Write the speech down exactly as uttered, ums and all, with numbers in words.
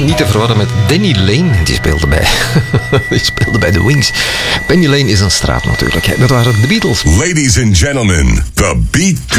niet te verwarren met Danny Lane. Die speelde bij, die speelde bij The Wings. Penny Lane is een straat natuurlijk. Dat waren de Beatles. Ladies and gentlemen, the beat